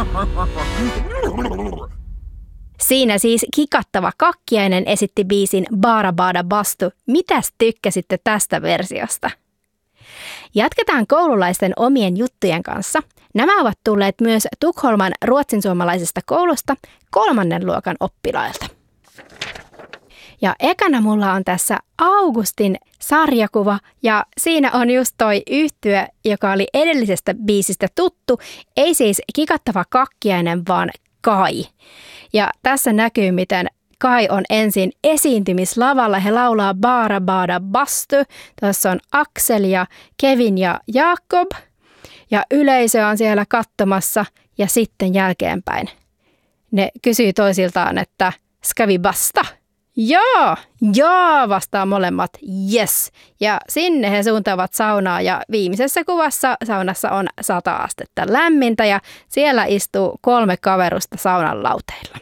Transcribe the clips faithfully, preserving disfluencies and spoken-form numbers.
Siinä siis Kikattava Kakkiainen esitti biisin Baara Baada Bastu. Mitäs tykkäsitte tästä versiosta? Jatketaan koululaisten omien juttujen kanssa. Nämä ovat tulleet myös Tukholman ruotsinsuomalaisesta koulusta kolmannen luokan oppilailta. Ja ekana mulla on tässä Augustin sarjakuva ja siinä on just toi yhtye, joka oli edellisestä biisistä tuttu. Ei siis Kikattava Kakkiainen, vaan Kai. Ja tässä näkyy, miten Kai on ensin esiintymislavalla. He laulaa Baara Baada Bastu. Tässä on Aksel ja Kevin ja Jakob. Ja yleisö on siellä katsomassa ja sitten jälkeenpäin. Ne kysyy toisiltaan, että ska vi basta? Joo, joo, vastaa molemmat, yes. Ja sinne he suuntaavat saunaa ja viimeisessä kuvassa saunassa on sata astetta lämmintä ja siellä istuu kolme kaverusta saunan lauteilla.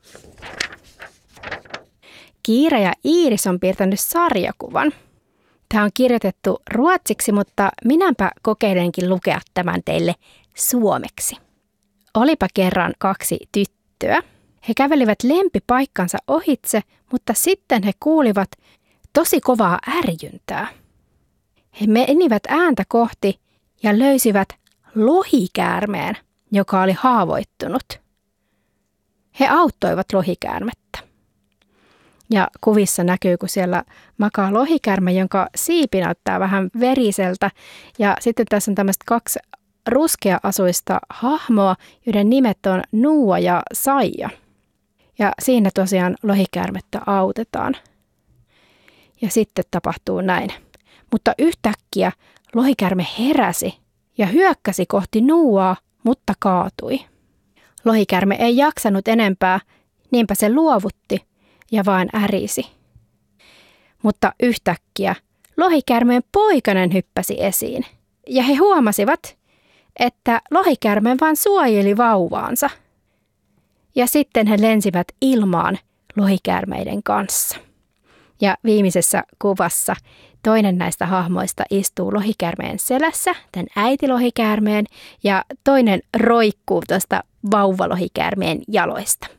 Kiira ja Iiris on piirtänyt sarjakuvan. Tämä on kirjoitettu ruotsiksi, mutta minäpä kokeilenkin lukea tämän teille suomeksi. Olipa kerran kaksi tyttöä. He kävelivät lempipaikkansa ohitse, mutta sitten he kuulivat tosi kovaa ärjyntää. He menivät ääntä kohti ja löysivät lohikäärmeen, joka oli haavoittunut. He auttoivat lohikäärmettä. Ja kuvissa näkyy, kun siellä makaa lohikäärme, jonka siipi näyttää vähän veriseltä. Ja sitten tässä on tämmöistä kaksi ruskea-asuista hahmoa, joiden nimet on Nuua ja Saija. Ja siinä tosiaan lohikäärmettä autetaan. Ja sitten tapahtuu näin. Mutta yhtäkkiä lohikäärme heräsi ja hyökkäsi kohti Nuuaa, mutta kaatui. Lohikäärme ei jaksanut enempää, niinpä se luovutti ja vain ärisi. Mutta yhtäkkiä lohikäärmeen poikanen hyppäsi esiin. Ja he huomasivat, että lohikäärme vain suojeli vauvaansa. Ja sitten he lensivät ilmaan lohikäärmeiden kanssa. Ja viimeisessä kuvassa toinen näistä hahmoista istuu lohikäärmeen selässä, tämän äitilohikäärmeen, ja toinen roikkuu tuosta vauvalohikäärmeen jaloista.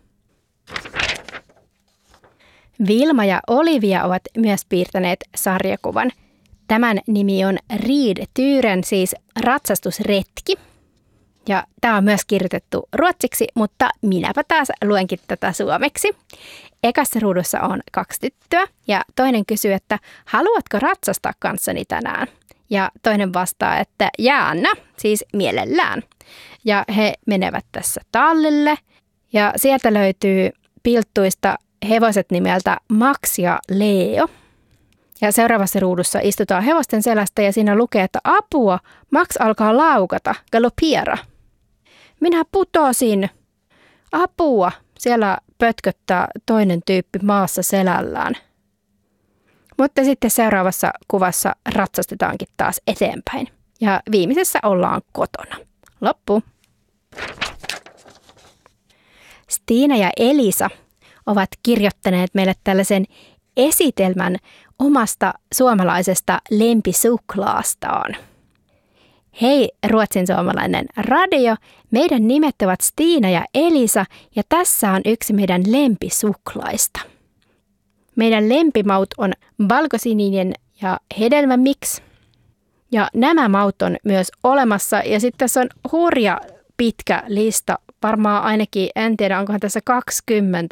Vilma ja Olivia ovat myös piirtäneet sarjakuvan. Tämän nimi on Ridturen, siis ratsastusretki. Ja tämä on myös kirjoitettu ruotsiksi, mutta minäpä taas luenkin tätä suomeksi. Ekassa ruudussa on kaksi tyttöä ja toinen kysyy, että haluatko ratsastaa kanssani tänään? Ja toinen vastaa, että jäänä, siis mielellään. Ja he menevät tässä tallille ja sieltä löytyy pilttuista hevoset nimeltä Max ja Leo. Ja seuraavassa ruudussa istutaan hevosten selästä ja siinä lukee, että apua, Max alkaa laukata, galoppiera. Minä putosin. Apua, siellä pötköttää toinen tyyppi maassa selällään. Mutta sitten seuraavassa kuvassa ratsastetaankin taas eteenpäin. Ja viimeisessä ollaan kotona. Loppu. Stiina ja Elisa ovat kirjoittaneet meille tällaisen esitelmän omasta suomalaisesta lempisuklaastaan. Hei ruotsin suomalainen radio, meidän nimet ovat Stiina ja Elisa ja tässä on yksi meidän lempisuklaista. Meidän lempimaut on valkosininen ja hedelmämix. Ja nämä maut on myös olemassa ja sitten tässä on hurja pitkä lista, varmaan ainakin, en tiedä onkohan tässä kaksikymmentä